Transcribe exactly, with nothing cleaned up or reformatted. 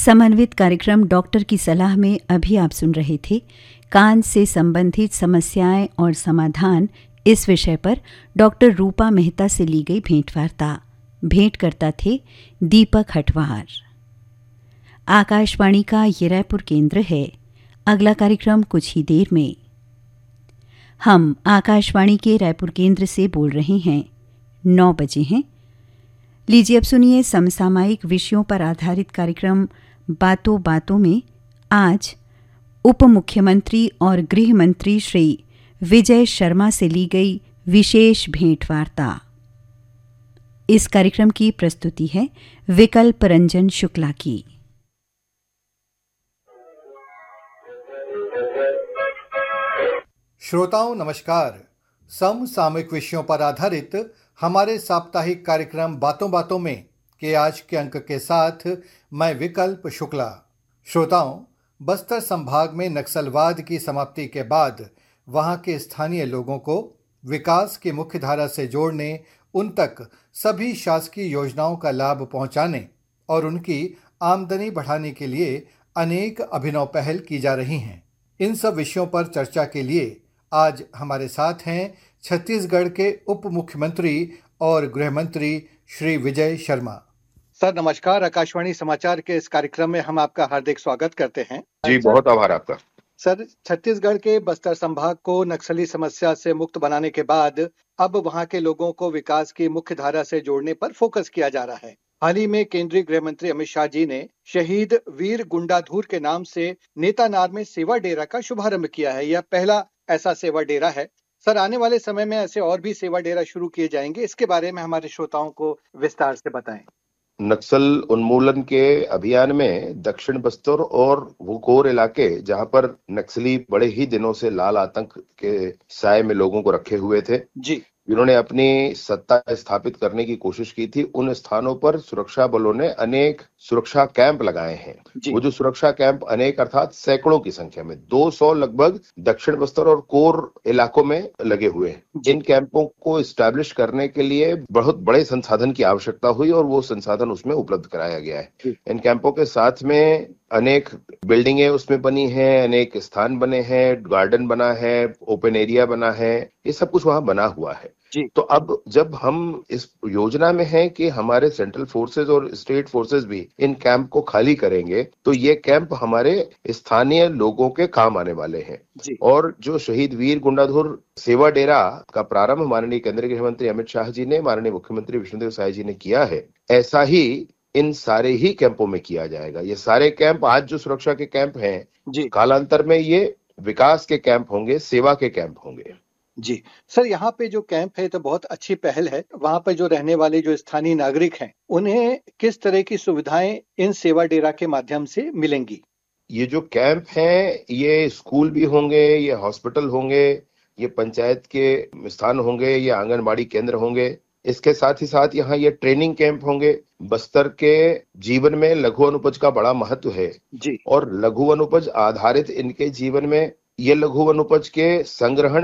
समन्वित कार्यक्रम डॉक्टर की सलाह में अभी आप सुन रहे थे कान से संबंधित समस्याएं और समाधान इस विषय पर डॉक्टर रूपा मेहता से ली गई भेंटवार्ता। भेंट करता थे दीपक हटवार। आकाशवाणी का ये रायपुर केंद्र है। अगला कार्यक्रम कुछ ही देर में। हम आकाशवाणी के रायपुर केंद्र से बोल रहे हैं। नौ बजे हैं। लीजिए अब सुनिए समसामयिक विषयों पर आधारित कार्यक्रम बातों बातों में आज उप मुख्यमंत्री और गृह मंत्री श्री विजय शर्मा से ली गई विशेष भेंटवार्ता। इस कार्यक्रम की प्रस्तुति है विकल्प रंजन शुक्ला की। श्रोताओं नमस्कार। समसामयिक विषयों पर आधारित हमारे साप्ताहिक कार्यक्रम बातों बातों में के आज के अंक के साथ मैं विकल्प शुक्ला। श्रोताओं, बस्तर संभाग में नक्सलवाद की समाप्ति के बाद वहां के स्थानीय लोगों को विकास की मुख्य धारा से जोड़ने, उन तक सभी शासकीय योजनाओं का लाभ पहुंचाने और उनकी आमदनी बढ़ाने के लिए अनेक अभिनव पहल की जा रही हैं। इन सब विषयों पर चर्चा के लिए आज हमारे साथ हैं छत्तीसगढ़ के उप मुख्यमंत्री और गृह मंत्री श्री विजय शर्मा। सर नमस्कार। आकाशवाणी समाचार के इस कार्यक्रम में हम आपका हार्दिक स्वागत करते हैं। जी बहुत आभार आपका। सर, छत्तीसगढ़ के बस्तर संभाग को नक्सली समस्या से मुक्त बनाने के बाद अब वहां के लोगों को विकास की मुख्य धारा से जोड़ने पर फोकस किया जा रहा है। हाल ही में केंद्रीय गृह मंत्री अमित शाह जी ने शहीद वीर गुंडाधुर के नाम से नेतानार में सेवा डेरा का शुभारंभ किया है। यह पहला ऐसा सेवा डेरा है। सर, आने वाले समय में ऐसे और भी सेवा डेरा शुरू किए जाएंगे, इसके बारे में हमारे श्रोताओं को विस्तार से बताएं। नक्सल उन्मूलन के अभियान में दक्षिण बस्तर और वो कोर इलाके जहां पर नक्सली बड़े ही दिनों से लाल आतंक के साए में लोगों को रखे हुए थे, जी जिन्होंने अपनी सत्ता स्थापित करने की कोशिश की थी, उन स्थानों पर सुरक्षा बलों ने अनेक सुरक्षा कैंप लगाए हैं। वो जो सुरक्षा कैंप अनेक अर्थात सैकड़ों की संख्या में दो सौ लगभग दक्षिण बस्तर और कोर इलाकों में लगे हुए हैं। इन कैंपों को इस्टेब्लिश करने के लिए बहुत बड़े संसाधन की आवश्यकता हुई और वो संसाधन उसमें उपलब्ध कराया गया है। इन कैंपों के साथ में अनेक बिल्डिंगें उसमें बनी हैं, अनेक स्थान बने हैं, गार्डन बना है, ओपन एरिया बना है, ये सब कुछ वहां बना हुआ है। तो अब जब हम इस योजना में हैं कि हमारे सेंट्रल फोर्सेस और स्टेट फोर्सेस भी इन कैंप को खाली करेंगे, तो ये कैंप हमारे स्थानीय लोगों के काम आने वाले हैं। और जो शहीद वीर गुंडाधुर सेवा डेरा का प्रारंभ माननीय केंद्रीय गृह मंत्री अमित शाह जी ने माननीय मुख्यमंत्री विष्णुदेव साय जी ने किया है, ऐसा ही इन सारे ही कैंपों में किया जाएगा। ये सारे कैंप आज जो सुरक्षा के कैंप हैं, जी कालांतर में ये विकास के कैंप होंगे, सेवा के कैंप होंगे। जी सर, यहाँ पे जो कैंप है तो बहुत अच्छी पहल है। वहाँ पे जो रहने वाले जो स्थानीय नागरिक हैं, उन्हें किस तरह की सुविधाएं इन सेवा डेरा के माध्यम से मिलेंगी? ये जो कैंप हैं, ये स्कूल भी होंगे, ये हॉस्पिटल होंगे, ये पंचायत के स्थान होंगे, ये आंगनबाड़ी केंद्र होंगे। इसके साथ ही साथ यहाँ ये ट्रेनिंग कैंप होंगे। बस्तर के जीवन में लघु अनुपज का बड़ा महत्व है जी, और लघु अनुपज आधारित इनके जीवन में ये लघु अनुपज के संग्रहण